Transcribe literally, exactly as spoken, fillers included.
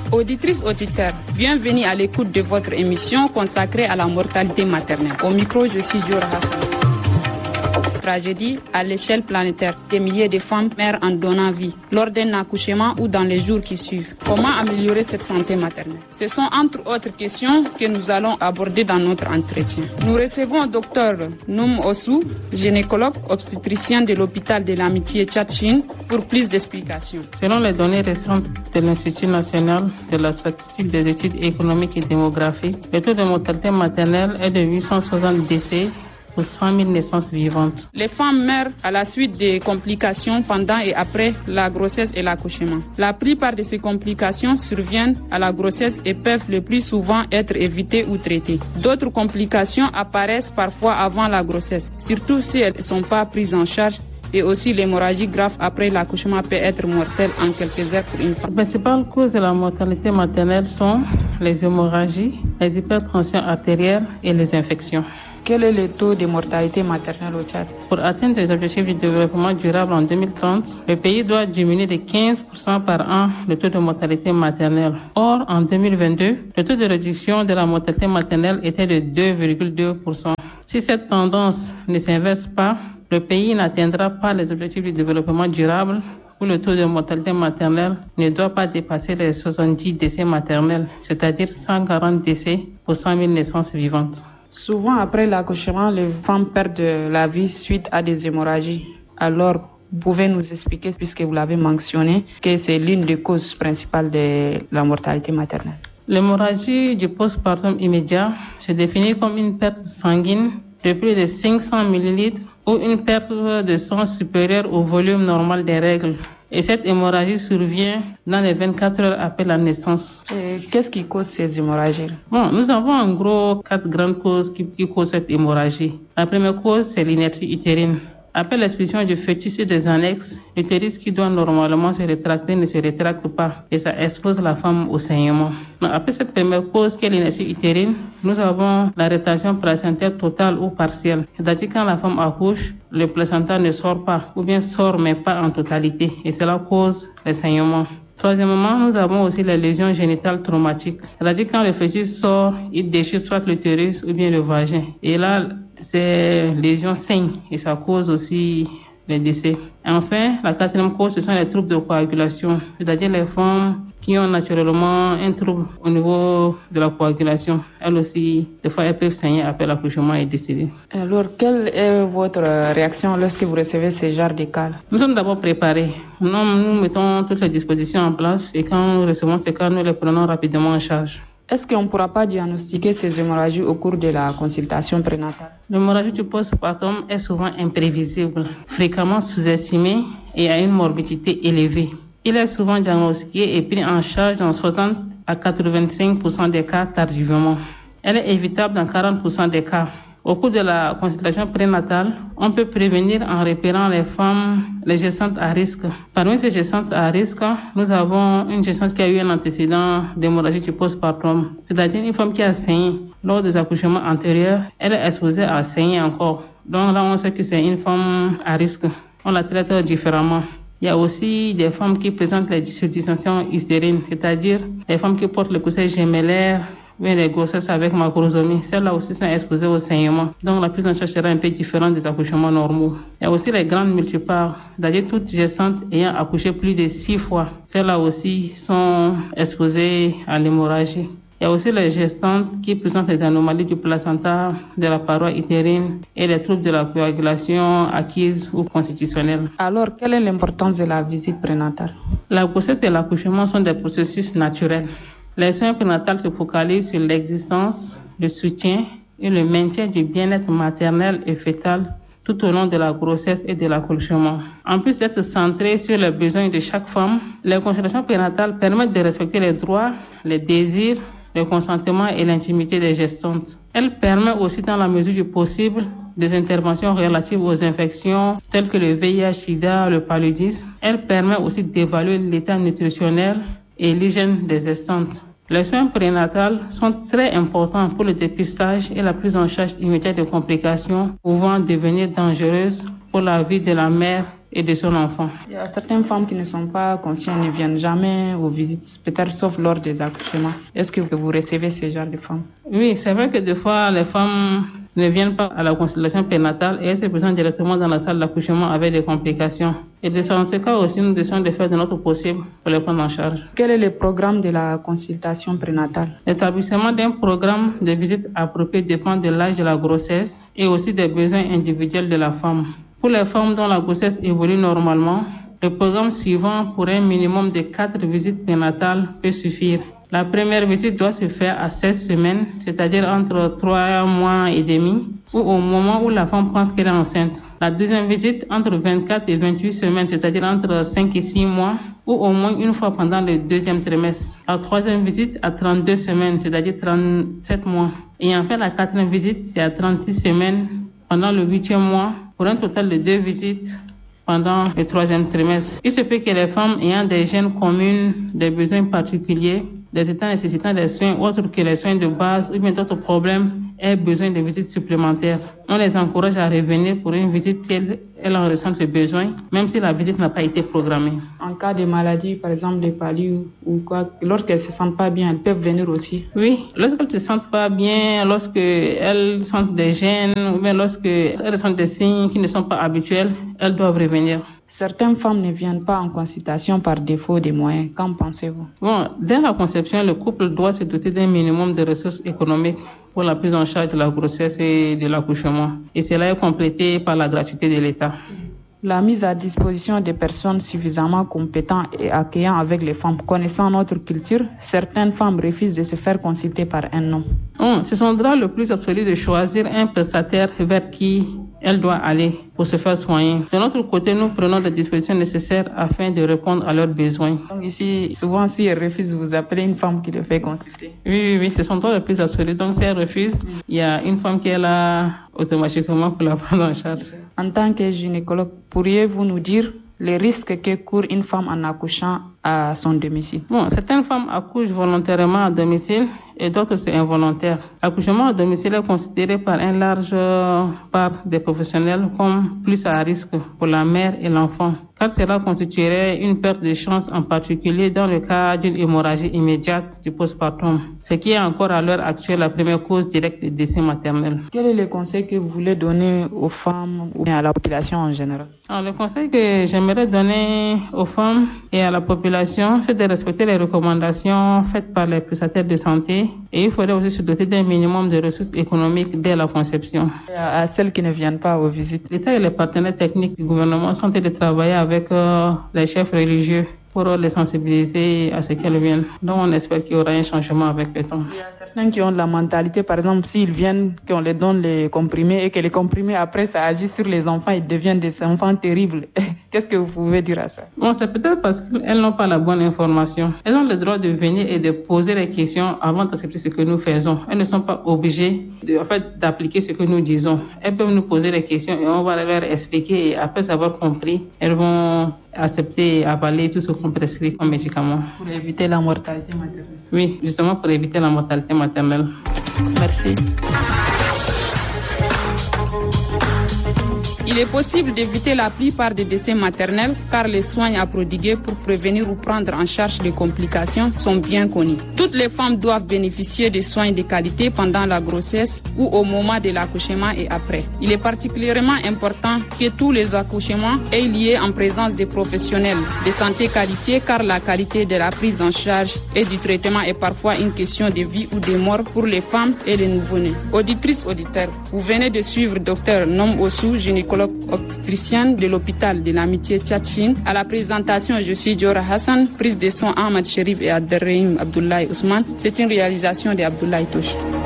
Auditrices, auditeurs, bienvenue à l'écoute de votre émission consacrée à la mortalité maternelle. Au micro, je suis Dior Hassan. Tragédie à l'échelle planétaire. Des milliers de femmes meurent en donnant vie, lors d'un accouchement ou dans les jours qui suivent. Comment améliorer cette santé maternelle? Ce sont entre autres questions que nous allons aborder dans notre entretien. Nous recevons Dr Noum Ossou, gynécologue obstétricien de l'hôpital de l'Amitié Tchad-Chine, pour plus d'explications. Selon les données récentes de l'Institut national de la statistique des études économiques et démographiques, le taux de mortalité maternelle est de huit cent soixante décès pour cent mille naissances vivantes. Les femmes meurent à la suite des complications pendant et après la grossesse et l'accouchement. La plupart de ces complications surviennent à la grossesse et peuvent le plus souvent être évitées ou traitées. D'autres complications apparaissent parfois avant la grossesse, surtout si elles ne sont pas prises en charge. Et aussi l'hémorragie grave après l'accouchement peut être mortelle en quelques heures pour une femme. Les principales causes de la mortalité maternelle sont les hémorragies, les hypertensions artérielles et les infections. Quel est le taux de mortalité maternelle au Tchad? Pour atteindre les objectifs du développement durable en deux mille trente, le pays doit diminuer de quinze pour cent par an le taux de mortalité maternelle. Or, en deux mille vingt-deux, le taux de réduction de la mortalité maternelle était de deux virgule deux pour cent. Si cette tendance ne s'inverse pas, le pays n'atteindra pas les objectifs du développement durable où le taux de mortalité maternelle ne doit pas dépasser les soixante-dix décès maternels, c'est-à-dire cent quarante décès pour cent mille naissances vivantes. Souvent, après l'accouchement, les femmes perdent la vie suite à des hémorragies. Alors, vous pouvez nous expliquer, puisque vous l'avez mentionné, que c'est l'une des causes principales de la mortalité maternelle. L'hémorragie du postpartum immédiat se définit comme une perte sanguine de plus de cinq cents millilitres ou une perte de sang supérieure au volume normal des règles. Et cette hémorragie survient dans les vingt-quatre heures après la naissance. Et qu'est-ce qui cause ces hémorragies? Bon, nous avons en gros quatre grandes causes qui, qui causent cette hémorragie. La première cause, c'est l'inertie utérine. Après l'expulsion du fœtus et des annexes, l'utérus qui doit normalement se rétracter ne se rétracte pas et ça expose la femme au saignement. Donc, après cette première cause qui est l'inertie utérine, nous avons la rétention placentaire totale ou partielle. C'est-à-dire quand la femme accouche, le placenta ne sort pas ou bien sort mais pas en totalité et cela cause les saignements. Troisièmement, nous avons aussi les lésions génitales traumatiques. C'est-à-dire quand le fœtus sort, il déchire soit l'utérus ou bien le vagin. Et là, ces lésions saignent et ça cause aussi les décès. Et enfin, la quatrième cause, ce sont les troubles de coagulation. C'est-à-dire les femmes qui ont naturellement un trouble au niveau de la coagulation. Elles aussi, des fois, elles peuvent saigner après l'accouchement et décéder. Alors, quelle est votre réaction lorsque vous recevez ce genre de cas? Nous sommes d'abord préparés. Nous, nous mettons toutes les dispositions en place et quand nous recevons ces cas, nous les prenons rapidement en charge. Est-ce qu'on ne pourra pas diagnostiquer ces hémorragies au cours de la consultation prénatale? L'hémorragie du postpartum est souvent imprévisible, fréquemment sous-estimée et a une morbidité élevée. Il est souvent diagnostiqué et pris en charge dans soixante à quatre-vingt-cinq pour cent des cas tardivement. Elle est évitable dans quarante pour cent des cas. Au cours de la consultation prénatale, on peut prévenir en repérant les femmes, les gestantes à risque. Parmi ces gestantes à risque, nous avons une gestante qui a eu un antécédent d'hémorragie du postpartum. C'est-à-dire une femme qui a saigné lors des accouchements antérieurs, elle est exposée à saigner encore. Donc là, on sait que c'est une femme à risque. On la traite différemment. Il y a aussi des femmes qui présentent les dysfonctions utérines, c'est-à-dire les femmes qui portent le coussin gémellaire, mais les grossesses avec macrosomie, celles-là aussi sont exposées au saignement. Donc la prise en charge sera un peu différente des accouchements normaux. Il y a aussi les grandes multiparts, c'est-à-dire toutes gestantes ayant accouché plus de six fois. Celles-là aussi sont exposées à l'hémorragie. Il y a aussi les gestantes qui présentent les anomalies du placenta, de la paroi utérine et les troubles de la coagulation acquise ou constitutionnelle. Alors, quelle est l'importance de la visite prénatale? La grossesse et l'accouchement sont des processus naturels. Les soins prénatales se focalisent sur l'existence, le soutien et le maintien du bien-être maternel et fœtal tout au long de la grossesse et de l'accouchement. En plus d'être centrés sur les besoins de chaque femme, les consultations prénatales permettent de respecter les droits, les désirs, le consentement et l'intimité des gestantes. Elle permet aussi, dans la mesure du possible, des interventions relatives aux infections telles que le V I H sida, le paludisme. Elle permet aussi d'évaluer l'état nutritionnel et l'hygiène des gestantes. Les soins prénatals sont très importants pour le dépistage et la prise en charge immédiate de complications pouvant devenir dangereuses pour la vie de la mère et de son enfant. Il y a certaines femmes qui ne sont pas conscientes, ne viennent jamais aux visites, peut-être sauf lors des accouchements. Est-ce que vous recevez ce genre de femmes? Oui, c'est vrai que des fois, les femmes ne viennent pas à la consultation prénatale et elles se présentent directement dans la salle d'accouchement avec des complications. Et dans ce cas aussi, nous essayons de faire de notre possible pour les prendre en charge. Quel est le programme de la consultation prénatale? L'établissement d'un programme de visite approprié dépend de l'âge de la grossesse et aussi des besoins individuels de la femme. Pour les femmes dont la grossesse évolue normalement, le programme suivant pour un minimum de quatre visites prénatales peut suffire. La première visite doit se faire à seize semaines, c'est-à-dire entre trois mois et demi, ou au moment où la femme pense qu'elle est enceinte. La deuxième visite entre vingt-quatre et vingt-huit semaines, c'est-à-dire entre cinq et six mois, ou au moins une fois pendant le deuxième trimestre. La troisième visite à trente-deux semaines, c'est-à-dire trente-sept mois. Et enfin, la quatrième visite, c'est à trente-six semaines pendant le huitième mois, pour un total de deux visites pendant le troisième trimestre. Il se peut que les femmes ayant des gènes communs, des besoins particuliers, des états nécessitant des soins autres que les soins de base ou bien d'autres problèmes aient besoin de visites supplémentaires. On les encourage à revenir pour une visite si elles, elles en ressentent le besoin, même si la visite n'a pas été programmée. En cas de maladie, par exemple des paludismes ou quoi, lorsqu'elles se sentent pas bien, elles peuvent venir aussi. Oui, lorsqu'elles se sentent pas bien, lorsqu'elles sentent des gènes ou bien lorsqu'elles ressentent des signes qui ne sont pas habituels, elles doivent revenir. Certaines femmes ne viennent pas en consultation par défaut des moyens. Qu'en pensez-vous? Bon, dès la conception, le couple doit se doter d'un minimum de ressources économiques pour la prise en charge de la grossesse et de l'accouchement. Et cela est complété par la gratuité de l'État. La mise à disposition des personnes suffisamment compétentes et accueillantes avec les femmes. Connaissant notre culture, certaines femmes refusent de se faire consulter par un homme. Bon, c'est son droit le plus absolu de choisir un prestataire vers qui elle doit aller pour se faire soigner. De notre côté, nous prenons les dispositions nécessaires afin de répondre à leurs besoins. Donc ici, souvent, si elle refuse, vous appelez une femme qui le fait consulter. Oui, oui, oui, c'est son droit le plus absolu. Donc si elle refuse, il y a une femme qui est là automatiquement pour la prendre en charge. En tant que gynécologue, pourriez-vous nous dire les risques que court une femme en accouchant à son domicile? Bon, certaines femmes accouchent volontairement à domicile et d'autres c'est involontaire. L'accouchement à domicile est considéré par un large part des professionnels comme plus à risque pour la mère et l'enfant, car cela constituerait une perte de chance, en particulier dans le cas d'une hémorragie immédiate du postpartum, ce qui est encore à l'heure actuelle la première cause directe de décès maternel. Quel est le conseil que vous voulez donner aux femmes ou à la population en général? Alors, le conseil que j'aimerais donner aux femmes et à la population, c'est de respecter les recommandations faites par les prestataires de santé, et il faudrait aussi se doter d'un minimum de ressources économiques dès la conception. Et à celles qui ne viennent pas aux visites, l'État et les partenaires techniques du gouvernement sont en train de travailler avec euh, les chefs religieux pour les sensibiliser à ce qu'elles viennent. Donc on espère qu'il y aura un changement avec le temps. Il y a certains qui ont la mentalité, par exemple, s'ils viennent, qu'on les donne les comprimés et que les comprimés après ça agit sur les enfants, ils deviennent des enfants terribles. Qu'est-ce que vous pouvez dire à ça? Bon, c'est peut-être parce qu'elles n'ont pas la bonne information. Elles ont le droit de venir et de poser les questions avant d'accepter ce que nous faisons. Elles ne sont pas obligées de, en fait, d'appliquer ce que nous disons. Elles peuvent nous poser les questions et on va leur expliquer, et après avoir compris, elles vont accepter et avaler tout ce qu'on prescrit comme médicament. Pour éviter la mortalité maternelle. Oui, justement pour éviter la mortalité maternelle. Merci. Il est possible d'éviter la plupart des décès maternels car les soins à prodiguer pour prévenir ou prendre en charge les complications sont bien connus. Toutes les femmes doivent bénéficier de soins de qualité pendant la grossesse ou au moment de l'accouchement et après. Il est particulièrement important que tous les accouchements aient lieu en présence des professionnels de santé qualifiés car la qualité de la prise en charge et du traitement est parfois une question de vie ou de mort pour les femmes et les nouveau-nés. Auditrices, auditeurs, vous venez de suivre Dr Nom Ossou, gynécologue obstétricienne de l'hôpital de l'Amitié Tchatchine. À la présentation, je suis Diora Hassan, prise de son Ahmad Sherif et Abdelrahim Abdoulaye Ousmane. C'est une réalisation de Abdoulaye Touche.